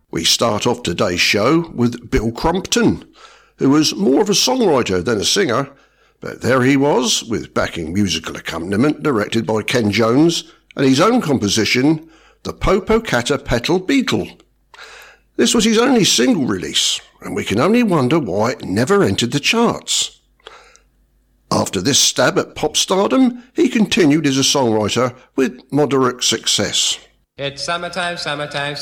We start off today's show with Bill Crumpton, who was more of a songwriter than a singer, but there he was with backing musical accompaniment directed by Ken Jones and his own composition, The Popocatepetl Beetle. This was his only single release, and we can only wonder why it never entered the charts. After this stab at pop stardom, he continued as a songwriter with moderate success. It's summertime, summertime,